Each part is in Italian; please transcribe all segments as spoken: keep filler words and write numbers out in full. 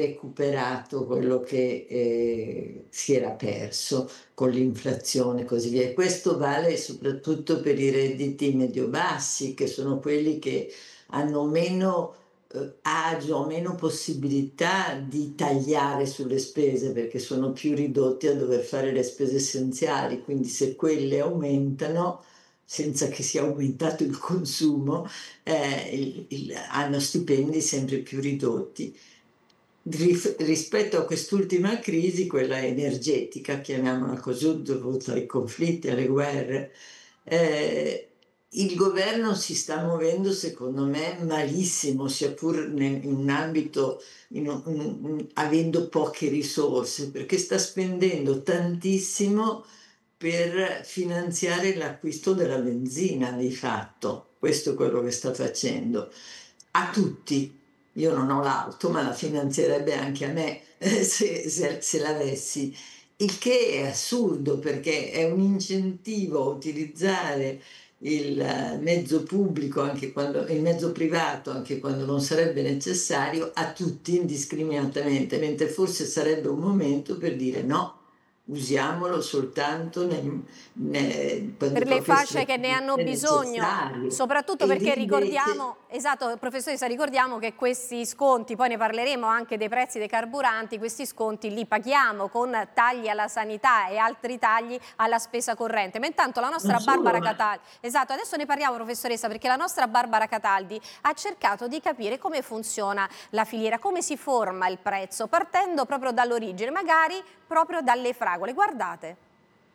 recuperato quello che eh, si era perso con l'inflazione e così via. E questo vale soprattutto per i redditi medio-bassi, che sono quelli che hanno meno eh, agio, meno possibilità di tagliare sulle spese perché sono più ridotti a dover fare le spese essenziali. Quindi se quelle aumentano, senza che sia aumentato il consumo, eh, il- il- hanno stipendi sempre più ridotti. Rif- rispetto a quest'ultima crisi, quella energetica, chiamiamola così, dovuta ai conflitti, alle guerre, eh, il governo si sta muovendo, secondo me, malissimo, sia pur nel- in un ambito, in un- un- un- avendo poche risorse, perché sta spendendo tantissimo per finanziare l'acquisto della benzina, di fatto. Questo è quello che sta facendo. A tutti. Io non ho l'auto, ma la finanzierebbe anche a me eh, se, se- se l'avessi. Il che è assurdo perché è un incentivo a utilizzare il eh, mezzo pubblico, anche quando, il mezzo privato, anche quando non sarebbe necessario, a tutti indiscriminatamente, mentre forse sarebbe un momento per dire no, usiamolo soltanto nel- ne- quando è Per le proprio fasce che ne hanno strettamente bisogno, necessario. soprattutto Ed perché invece ricordiamo, esatto, professoressa, ricordiamo che questi sconti, poi ne parleremo anche dei prezzi dei carburanti, questi sconti li paghiamo con tagli alla sanità e altri tagli alla spesa corrente. Ma intanto la non nostra solo, Barbara ma Cataldi, esatto, adesso ne parliamo professoressa, perché la nostra Barbara Cataldi ha cercato di capire come funziona la filiera, come si forma il prezzo, partendo proprio dall'origine, magari proprio dalle fragole. Guardate.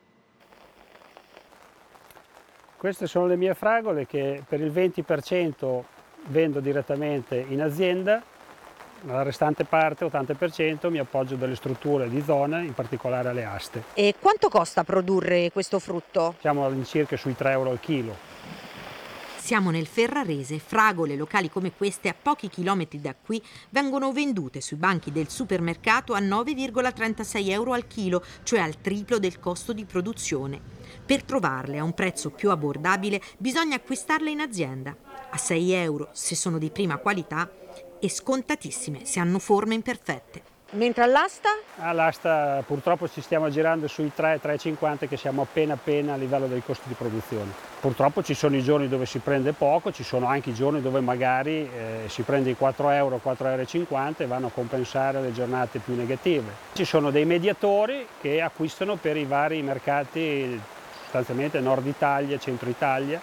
Queste sono le mie fragole che per il venti per cento vendo direttamente in azienda, la restante parte, ottanta per cento, mi appoggio delle strutture di zona, in particolare alle aste. E quanto costa produrre questo frutto? Siamo all'incirca sui tre euro al chilo. Siamo nel Ferrarese, fragole locali come queste a pochi chilometri da qui vengono vendute sui banchi del supermercato a nove virgola trentasei euro al chilo, cioè al triplo del costo di produzione. Per trovarle a un prezzo più abbordabile bisogna acquistarle in azienda, a sei euro se sono di prima qualità e scontatissime se hanno forme imperfette. Mentre all'asta? All'asta purtroppo ci stiamo girando sui tre, tre e cinquanta, che siamo appena appena a livello dei costi di produzione. Purtroppo ci sono i giorni dove si prende poco, ci sono anche i giorni dove magari eh, si prende i quattro euro, quattro e cinquanta euro e vanno a compensare le giornate più negative. Ci sono dei mediatori che acquistano per i vari mercati, sostanzialmente Nord Italia, Centro Italia,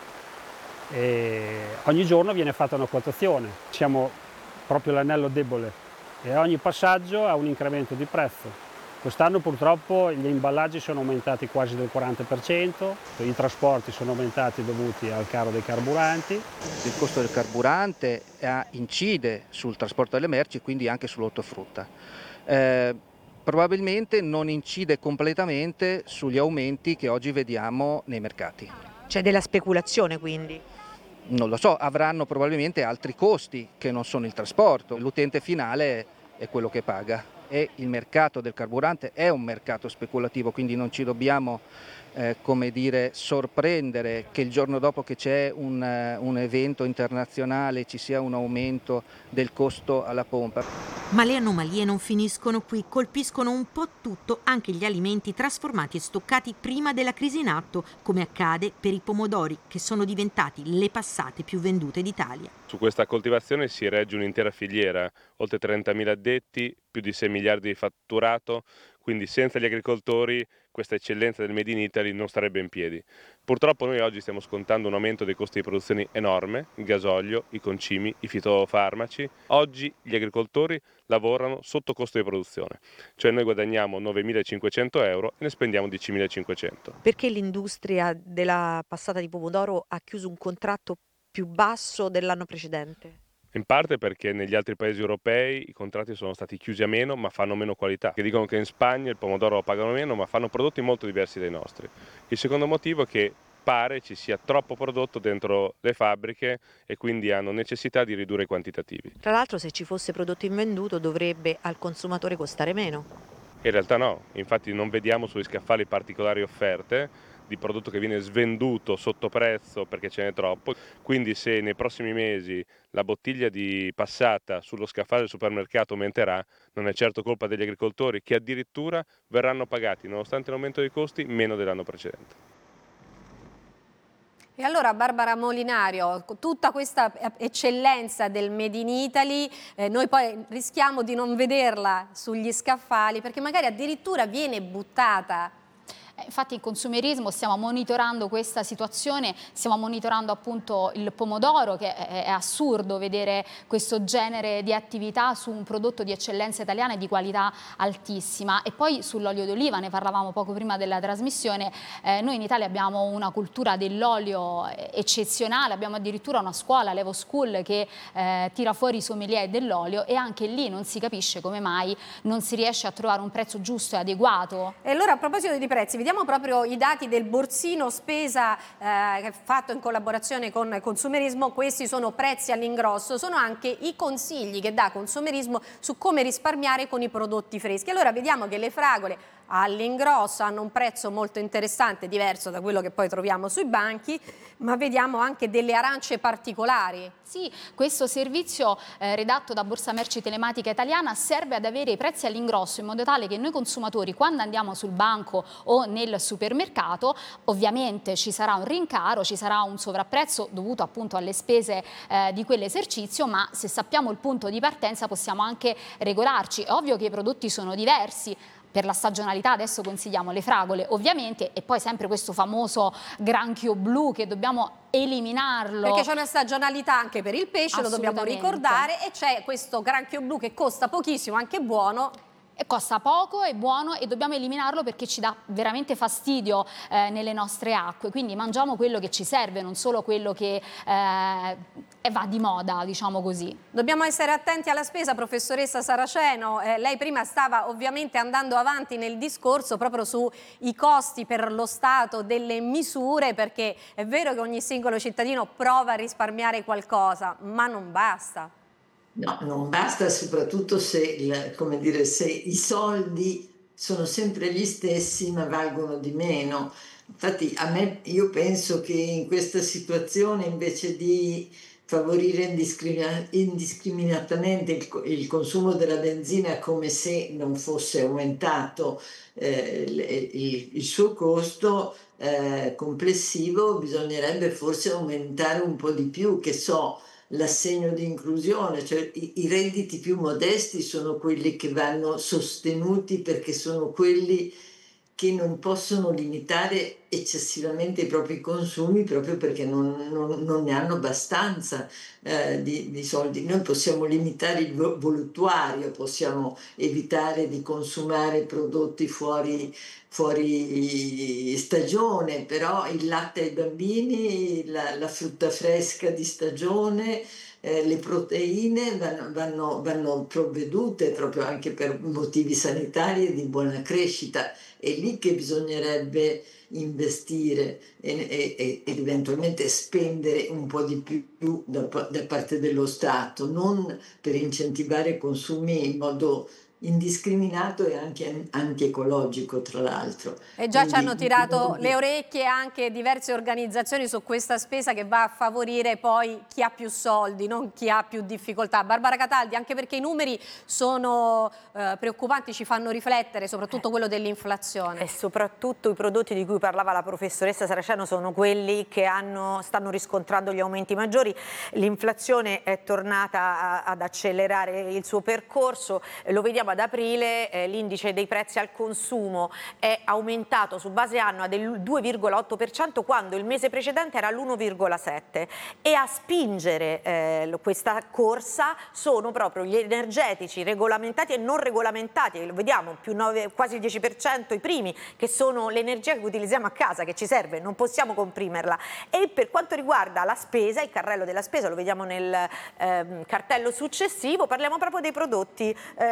e ogni giorno viene fatta una quotazione. Siamo proprio l'anello debole e ogni passaggio ha un incremento di prezzo. Quest'anno purtroppo gli imballaggi sono aumentati quasi del quaranta per cento, i trasporti sono aumentati dovuti al caro dei carburanti. Il costo del carburante eh, incide sul trasporto delle merci e quindi anche sull'ortofrutta. Eh, probabilmente non incide completamente sugli aumenti che oggi vediamo nei mercati. C'è della speculazione quindi? Non lo so, avranno probabilmente altri costi che non sono il trasporto. L'utente finale è quello che paga e il mercato del carburante è un mercato speculativo, quindi non ci dobbiamo eh, come dire, sorprendere che il giorno dopo che c'è un, eh, un evento internazionale ci sia un aumento del costo alla pompa. Ma le anomalie non finiscono qui, colpiscono un po' tutto, anche gli alimenti trasformati e stoccati prima della crisi in atto, come accade per i pomodori, che sono diventati le passate più vendute d'Italia. Su questa coltivazione si regge un'intera filiera, oltre trentamila addetti, più di sei miliardi di fatturato, quindi senza gli agricoltori questa eccellenza del Made in Italy non starebbe in piedi. Purtroppo noi oggi stiamo scontando un aumento dei costi di produzione enorme, il gasolio, i concimi, i fitofarmaci. Oggi gli agricoltori lavorano sotto costo di produzione, cioè noi guadagniamo novemilacinquecento euro e ne spendiamo diecimilacinquecento. Perché l'industria della passata di pomodoro ha chiuso un contratto più basso dell'anno precedente? In parte perché negli altri paesi europei i contratti sono stati chiusi a meno ma fanno meno qualità, che dicono che in Spagna il pomodoro lo pagano meno ma fanno prodotti molto diversi dai nostri. Il secondo motivo è che pare ci sia troppo prodotto dentro le fabbriche e quindi hanno necessità di ridurre i quantitativi. Tra l'altro, se ci fosse prodotto invenduto dovrebbe al consumatore costare meno. In realtà no, infatti non vediamo sugli scaffali particolari offerte, di prodotto che viene svenduto sotto prezzo perché ce n'è troppo, quindi se nei prossimi mesi la bottiglia di passata sullo scaffale del supermercato aumenterà, non è certo colpa degli agricoltori che addirittura verranno pagati, nonostante l'aumento dei costi, meno dell'anno precedente. E allora Barbara Molinario, tutta questa eccellenza del Made in Italy, eh, noi poi rischiamo di non vederla sugli scaffali perché magari addirittura viene buttata. Infatti in consumerismo stiamo monitorando questa situazione, stiamo monitorando appunto il pomodoro, che è, è assurdo vedere questo genere di attività su un prodotto di eccellenza italiana e di qualità altissima. E poi sull'olio d'oliva, ne parlavamo poco prima della trasmissione, eh, noi in Italia abbiamo una cultura dell'olio eccezionale, abbiamo addirittura una scuola, l'Evo School, che eh, tira fuori i sommelier dell'olio, e anche lì non si capisce come mai non si riesce a trovare un prezzo giusto e adeguato. E allora a proposito di prezzi, vediamo proprio i dati del borsino spesa eh, fatto in collaborazione con Consumerismo. Questi sono prezzi all'ingrosso, sono anche i consigli che dà Consumerismo su come risparmiare con i prodotti freschi. Allora vediamo che le fragole all'ingrosso hanno un prezzo molto interessante, diverso da quello che poi troviamo sui banchi, ma vediamo anche delle arance particolari. Sì, questo servizio eh, redatto da Borsa Merci Telematica Italiana serve ad avere i prezzi all'ingrosso in modo tale che noi consumatori, quando andiamo sul banco o nel supermercato, ovviamente ci sarà un rincaro, ci sarà un sovrapprezzo dovuto appunto alle spese eh, di quell'esercizio, ma se sappiamo il punto di partenza possiamo anche regolarci. È ovvio che i prodotti sono diversi. Per la stagionalità adesso consigliamo le fragole ovviamente, e poi sempre questo famoso granchio blu che dobbiamo eliminarlo. Perché c'è una stagionalità anche per il pesce, lo dobbiamo ricordare, e c'è questo granchio blu che costa pochissimo, anche buono. E costa poco, è buono e dobbiamo eliminarlo perché ci dà veramente fastidio eh, nelle nostre acque, quindi mangiamo quello che ci serve, non solo quello che eh, va di moda, diciamo così. Dobbiamo essere attenti alla spesa, professoressa Saraceno. Eh, lei prima stava ovviamente andando avanti nel discorso proprio sui costi per lo Stato delle misure, perché è vero che ogni singolo cittadino prova a risparmiare qualcosa, ma non basta. No, non basta, soprattutto se, il, come dire, se i soldi sono sempre gli stessi ma valgono di meno. Infatti a me, io penso che in questa situazione, invece di favorire indiscrimin- indiscriminatamente il, il consumo della benzina come se non fosse aumentato eh, il, il, il suo costo eh, complessivo, bisognerebbe forse aumentare un po' di più, che so, l'assegno di inclusione, cioè i, i redditi più modesti sono quelli che vanno sostenuti, perché sono quelli che non possono limitare eccessivamente i propri consumi proprio perché non, non, non ne hanno abbastanza eh, di, di soldi. Noi possiamo limitare il voluttuario, possiamo evitare di consumare prodotti fuori, fuori stagione, però il latte ai bambini, la, la frutta fresca di stagione, Eh, le proteine vanno, vanno, vanno provvedute proprio anche per motivi sanitari e di buona crescita. È lì che bisognerebbe investire e, e, ed eventualmente spendere un po' di più da, da parte dello Stato, non per incentivare consumi in modo indiscriminato e anche antiecologico, tra l'altro. E già Quindi, ci hanno tirato le orecchie anche diverse organizzazioni su questa spesa che va a favorire poi chi ha più soldi, non chi ha più difficoltà. Barbara Cataldi, anche perché i numeri sono eh, preoccupanti, ci fanno riflettere, soprattutto quello dell'inflazione. E soprattutto i prodotti di cui parlava la professoressa Saraceno sono quelli che hanno, stanno riscontrando gli aumenti maggiori. L'inflazione è tornata a, ad accelerare il suo percorso, lo vediamo ad aprile, eh, l'indice dei prezzi al consumo è aumentato su base annua del due virgola otto per cento quando il mese precedente era l'uno virgola sette per cento, e a spingere eh, questa corsa sono proprio gli energetici regolamentati e non regolamentati, lo vediamo più nove, quasi il dieci per cento i primi, che sono l'energia che utilizziamo a casa, che ci serve, non possiamo comprimerla. E per quanto riguarda la spesa, il carrello della spesa, lo vediamo nel eh, cartello successivo, parliamo proprio dei prodotti eh, di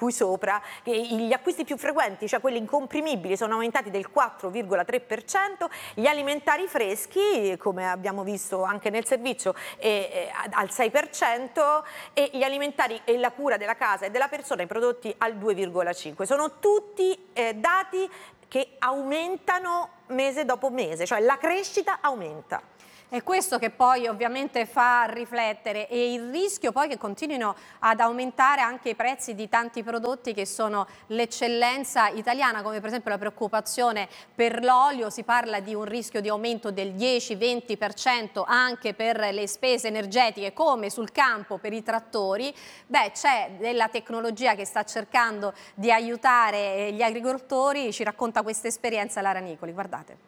cui sopra, che gli acquisti più frequenti, cioè quelli incomprimibili, sono aumentati del quattro virgola tre per cento, gli alimentari freschi, come abbiamo visto anche nel servizio, eh, al sei per cento, e gli alimentari e la cura della casa e della persona, i prodotti al due virgola cinque per cento. Sono tutti eh, dati che aumentano mese dopo mese, cioè la crescita aumenta. È questo che poi ovviamente fa riflettere, e il rischio poi che continuino ad aumentare anche i prezzi di tanti prodotti che sono l'eccellenza italiana, come per esempio la preoccupazione per l'olio. Si parla di un rischio di aumento del dieci venti per cento anche per le spese energetiche, come sul campo per i trattori. Beh, c'è della tecnologia che sta cercando di aiutare gli agricoltori. Ci racconta questa esperienza Lara Nicoli, guardate.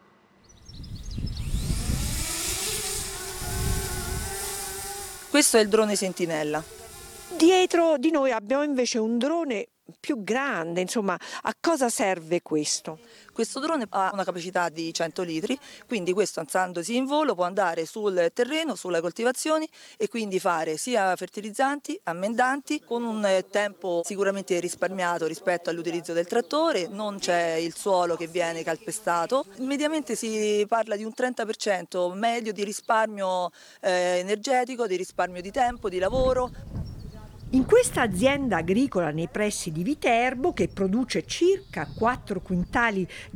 Questo è il drone Sentinella. Dietro di noi abbiamo invece un drone più grande, insomma, a cosa serve questo? Questo drone ha una capacità di cento litri, quindi questo, alzandosi in volo, può andare sul terreno, sulle coltivazioni, e quindi fare sia fertilizzanti, ammendanti, con un tempo sicuramente risparmiato rispetto all'utilizzo del trattore. Non c'è il suolo che viene calpestato. Mediamente si parla di un trenta per cento medio di risparmio eh, energetico, di risparmio di tempo, di lavoro. In questa azienda agricola nei pressi di Viterbo, che produce circa quattro quintali